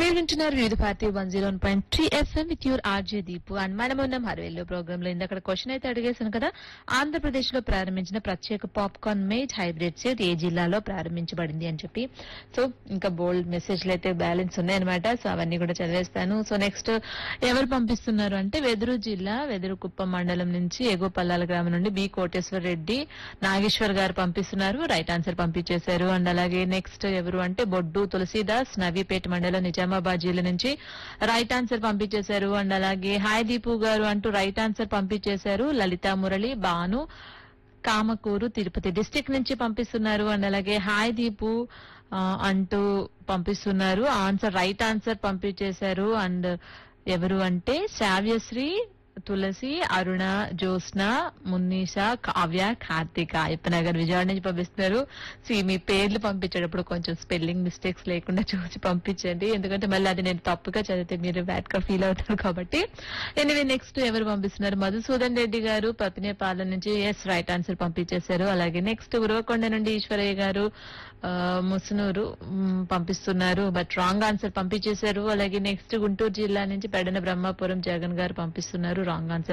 మీరు వింటున్నారు వివిధ Bharati 101.3 FM with your RJ Deepu and మనమున్నాం హర్వేల్లో ప్రోగ్రామ్ లో ఇందాక క్వశ్చన్ అయితే అడిగేశాను కదా. ఆంధ్రప్రదేశ్ లో ప్రారంభించిన ప్రత్యేక పాప్కార్న్ మేజ్ హైబ్రిడ్ సీడ్ ఏ జిల్లాలో ప్రారంభించబడింది అని చెప్పి. సో ఇంకా బోల్డ్ మెసేజ్లు అయితే బ్యాలెన్స్ ఉన్నాయన్నమాట. సో అవన్నీ కూడా చదివేస్తాను. సో నెక్స్ట్ ఎవరు పంపిస్తున్నారు అంటే వెదురు జిల్లా వెదురుకుప్పం మండలం నుంచి ఎగువ పల్లాల గ్రామం నుండి బి కోటేశ్వర రెడ్డి నాగేశ్వర్ గారు పంపిస్తున్నారు. రైట్ ఆన్సర్ పంపించేశారు. అండ్ అలాగే నెక్స్ట్ ఎవరు అంటే బొడ్డు తులసీదాస్ నవీపేట మండలం నిజామాబాద్ జిల్లా నుంచి రైట్ ఆన్సర్ పంపించేశారు. అండ్ అలాగే హాయ్ దీపు గారు అంటూ రైట్ ఆన్సర్ పంపించేశారు. లలితా మురళి బాను కామకూరు తిరుపతి డిస్టిక్ నుంచి పంపిస్తున్నారు. అండ్ అలాగే హాయ్ దీపు అంటూ పంపిస్తున్నారు. ఆన్సర్ రైట్ ఆన్సర్ పంపించేశారు. అండ్ ఎవరు అంటే శ్రావ్యశ్రీ తులసి అరుణ జ్యోత్స్న మున్నీష కావ్య కార్తిక అయ్యప్పనగర్ విజయవాడ నుంచి పంపిస్తున్నారు. మీ పేర్లు పంపించేటప్పుడు కొంచెం స్పెల్లింగ్ మిస్టేక్స్ లేకుండా చూసి పంపించండి, ఎందుకంటే మళ్ళీ అది నేను తప్పుగా చదివితే మీరు బ్యాడ్ గా ఫీల్ అవుతారు కాబట్టి. ఎనివే నెక్స్ట్ ఎవరు పంపిస్తున్నారు? మధుసూదన్ రెడ్డి గారు పత్నిపాలెం నుంచి ఎస్ రైట్ ఆన్సర్ పంపించేశారు. అలాగే నెక్స్ట్ ఉరవకొండ నుండి ఈశ్వరయ్య గారు ముసునూరు పంపిస్తున్నారు, బట్ రాంగ్ ఆన్సర్ పంపించేశారు. అలాగే నెక్స్ట్ గుంటూరు జిల్లా నుంచి పెడన బ్రహ్మాపురం జగన్ గారు పంపిస్తున్నారు, రాంగ్ ఆన్సర్